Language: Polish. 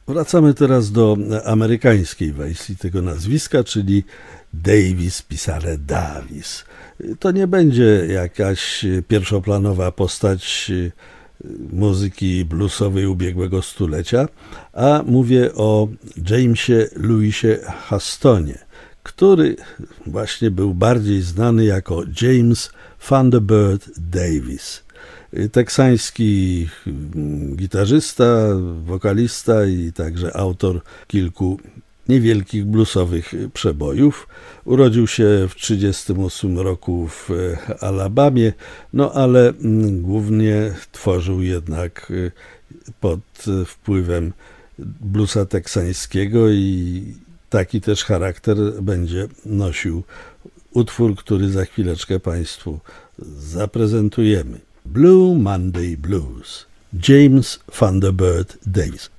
Wracamy teraz do amerykańskiej wersji tego nazwiska, czyli Davis, pisane Davis. To nie będzie jakaś pierwszoplanowa postać muzyki bluesowej ubiegłego stulecia, a mówię o Jamesie Louisie Hustonie, który właśnie był bardziej znany jako James Thunderbird Davis. Teksański gitarzysta, wokalista i także autor kilku niewielkich bluesowych przebojów. Urodził się w 1938 roku w Alabamie, no ale głównie tworzył jednak pod wpływem bluesa teksańskiego i taki też charakter będzie nosił utwór, który za chwileczkę Państwu zaprezentujemy. Blue Monday Blues, James Thunderbird Davis.